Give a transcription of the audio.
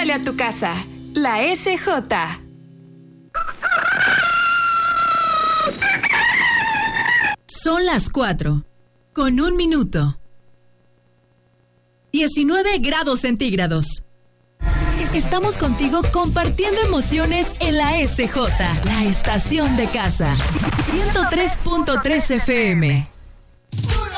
huele a tu casa. La SJ. Son las 4:01. 19 grados centígrados. Estamos contigo compartiendo emociones en la SJ, la estación de casa. 103.3 FM.